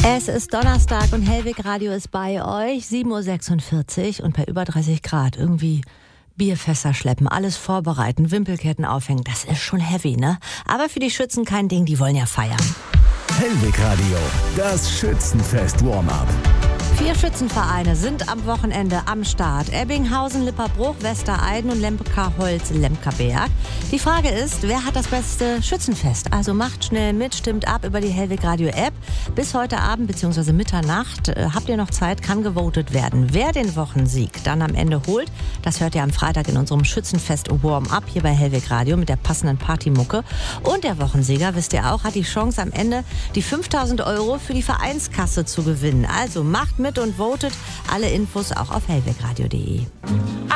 Es ist Donnerstag und Hellwig Radio ist bei euch, 7.46 Uhr und bei über 30 Grad irgendwie Bierfässer schleppen, alles vorbereiten, Wimpelketten aufhängen, das ist schon heavy, ne? Aber für die Schützen kein Ding, die wollen ja feiern. Hellwig Radio, das Schützenfest Warm-up. 4 Schützenvereine sind am Wochenende am Start. Ebbinghausen, Lipperbruch, Westereiden und Lemperholz, Lemperberg. Die Frage ist, wer hat das beste Schützenfest? Also macht schnell mit, stimmt ab über die Hellwig Radio App. Bis heute Abend bzw. Mitternacht habt ihr noch Zeit, kann gewotet werden. Wer den Wochensieg dann am Ende holt, das hört ihr am Freitag in unserem Schützenfest Warm-up hier bei Hellwig Radio mit der passenden Partymucke. Und der Wochensieger, wisst ihr auch, hat die Chance am Ende die 5.000 € für die Vereinskasse zu gewinnen. Also macht mit und votet. Alle Infos auch auf hellwigradio.de.